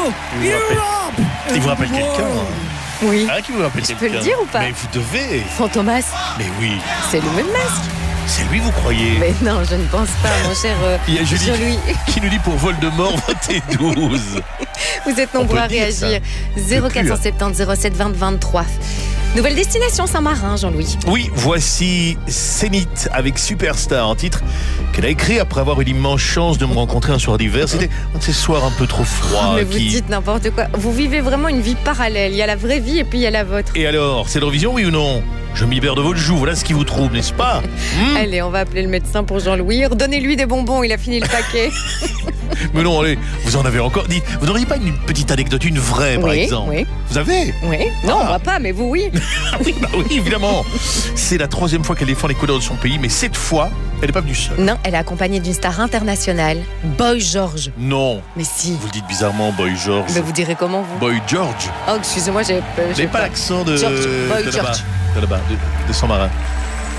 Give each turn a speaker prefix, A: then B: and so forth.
A: Il vous rappelle quelqu'un
B: Oui.
A: Ah, qui vous rappelle
B: Je
A: quelqu'un
B: peux le dire ou pas?
A: Mais vous devez.
B: Fantomas,
A: Mais oui,
B: c'est le même masque.
A: c'est lui, vous croyez?
B: Mais non, je ne pense pas, mon cher
A: Il y a Julie
B: Jean-Louis.
A: qui nous dit pour Voldemort, votez 12.
B: Vous êtes nombreux
A: peut
B: à
A: dire
B: réagir.
A: ça.
B: 0470 07 20 23. Nouvelle destination Saint-Marin, Jean-Louis.
A: Oui, voici Zénith avec Superstar, un titre qu'elle a écrit après avoir eu l'immense chance de me rencontrer un soir d'hiver. C'était un de ces soirs un peu trop froids.
B: Mais vous dites n'importe quoi. Vous vivez vraiment une vie parallèle. Il y a la vraie vie et puis il y a la vôtre.
A: Et alors, c'est l'Eurovision, oui ou non? Je me libère de votre joue, voilà ce qui vous trouble, n'est-ce pas?
B: Allez, on va appeler le médecin pour Jean-Louis. Redonnez-lui des bonbons, il a fini le paquet.
A: Mais non, allez, vous en avez encore dit. Vous n'auriez pas une petite anecdote, une vraie par exemple?
B: Oui.
A: Vous avez?
B: Oui. Non,
A: Ah.
B: moi pas, mais vous, oui.
A: Ah oui, bah oui, évidemment. C'est la 3e fois qu'elle défend les couleurs de son pays, mais cette fois, elle n'est pas venue seule.
B: Non, elle est accompagnée d'une star internationale, Boy George.
A: Non,
B: Mais si.
A: vous le dites bizarrement, Boy George.
B: Mais vous direz comment, vous?
A: Boy George.
B: Oh, excusez-moi, j'ai
A: Vous n'avez pas l'accent de
B: George. Boy
A: de là-bas,
B: George.
A: de là-bas, de Saint-Marin.